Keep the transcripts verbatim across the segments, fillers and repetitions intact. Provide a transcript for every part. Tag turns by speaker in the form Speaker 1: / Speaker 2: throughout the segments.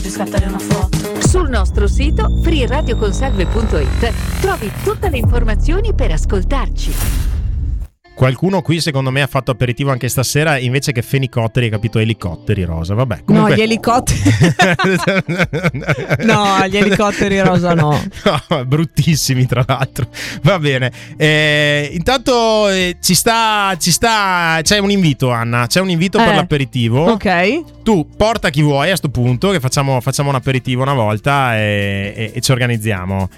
Speaker 1: farci scattare una foto.
Speaker 2: Sul nostro sito free radio consalve punto it trovi tutte le informazioni per ascoltarci.
Speaker 3: Qualcuno qui secondo me ha fatto aperitivo anche stasera invece che fenicotteri, hai capito, elicotteri rosa, vabbè. Comunque...
Speaker 4: No, gli elicotteri No, gli elicotteri rosa no.
Speaker 3: No, bruttissimi tra l'altro. Va bene. Eh, intanto eh, ci sta ci sta c'è un invito, Anna, c'è un invito
Speaker 4: eh,
Speaker 3: per l'aperitivo.
Speaker 4: Ok.
Speaker 3: Tu porta chi vuoi a sto punto che facciamo facciamo un aperitivo una volta e, e, e ci organizziamo.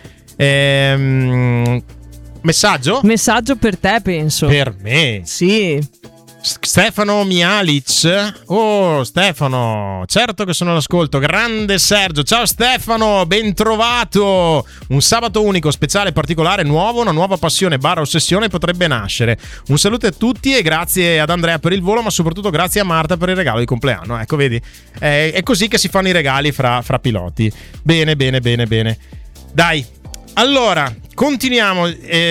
Speaker 3: Ehm Messaggio?
Speaker 4: Messaggio per te, penso.
Speaker 3: Per me?
Speaker 4: Sì.
Speaker 3: Stefano Mialic. Oh, Stefano, certo che sono all'ascolto. Grande Sergio. Ciao Stefano, ben trovato. Un sabato unico, speciale, particolare, nuovo. Una nuova passione barra ossessione potrebbe nascere. Un saluto a tutti e grazie ad Andrea per il volo, ma soprattutto grazie a Marta per il regalo di compleanno. Ecco, vedi, è, è così che si fanno i regali fra, fra piloti. Bene, bene, bene, bene. Dai, allora, continuiamo.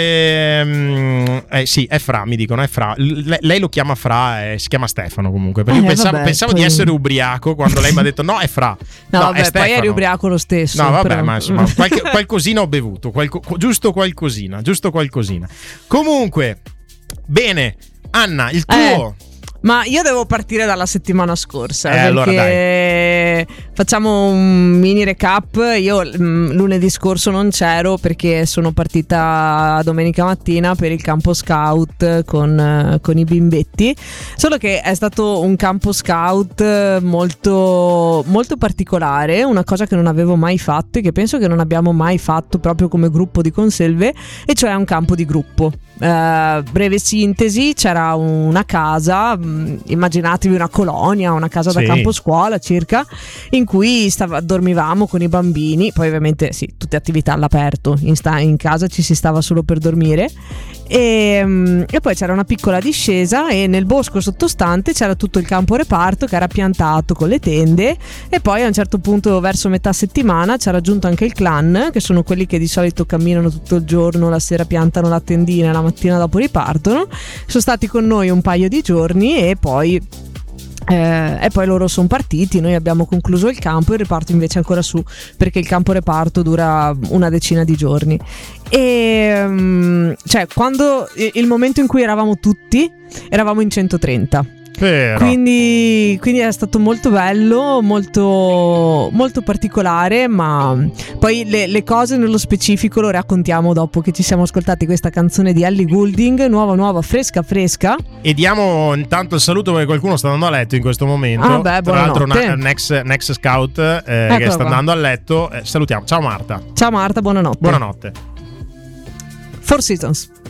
Speaker 3: Ehm, eh, sì, è Fra, mi dicono, è Fra. L- lei lo chiama Fra, eh, si chiama Stefano comunque. Perché
Speaker 4: eh,
Speaker 3: io pensavo,
Speaker 4: vabbè,
Speaker 3: pensavo
Speaker 4: poi...
Speaker 3: di essere ubriaco quando lei mi ha detto no, è Fra.
Speaker 4: No,
Speaker 3: no
Speaker 4: vabbè,
Speaker 3: è
Speaker 4: poi eri ubriaco lo stesso.
Speaker 3: No, vabbè,
Speaker 4: però...
Speaker 3: ma insomma, qualche, qualcosina ho bevuto, qualco, giusto qualcosina, giusto qualcosina. Comunque, bene, Anna, il tuo...
Speaker 4: Eh. Ma io devo partire dalla settimana scorsa,
Speaker 3: eh,
Speaker 4: perché
Speaker 3: allora dai.
Speaker 4: Facciamo un mini recap. Io mh, lunedì scorso non c'ero perché sono partita domenica mattina per il campo scout con, con i bimbetti. Solo che è stato un campo scout molto, molto particolare, una cosa che non avevo mai fatto e che penso che non abbiamo mai fatto proprio come gruppo di Conselve, e cioè un campo di gruppo. Uh, breve sintesi, c'era una casa, mh, immaginatevi una colonia, una casa da
Speaker 3: sì.
Speaker 4: campo scuola circa, in cui stava, dormivamo con i bambini, poi ovviamente sì, tutte attività all'aperto, in, sta, in casa ci si stava solo per dormire, e, mh, e poi c'era una piccola discesa e nel bosco sottostante c'era tutto il campo reparto che era piantato con le tende, e poi a un certo punto verso metà settimana c'era raggiunto anche il clan, che sono quelli che di solito camminano tutto il giorno, la sera piantano la tendina, la mattina dopo ripartono. Sono stati con noi un paio di giorni e poi eh, e poi loro sono partiti, noi abbiamo concluso il campo, il reparto invece è ancora su perché il campo reparto dura una decina di giorni. E um, cioè quando il momento in cui eravamo tutti eravamo in centotrenta.
Speaker 3: Vero.
Speaker 4: Quindi, quindi è stato molto bello, molto, molto particolare, ma poi le, le cose nello specifico lo raccontiamo dopo che ci siamo ascoltati questa canzone di Ellie Goulding, nuova nuova, fresca fresca.
Speaker 3: E diamo intanto il saluto perché qualcuno sta andando a letto in questo momento.
Speaker 4: Ah, beh,
Speaker 3: tra l'altro
Speaker 4: buonanotte.
Speaker 3: un ex, un ex scout eh, che sta
Speaker 4: qua.
Speaker 3: andando a letto. Eh, salutiamo, ciao Marta.
Speaker 4: Ciao Marta, buonanotte.
Speaker 3: Buonanotte.
Speaker 4: Four Seasons.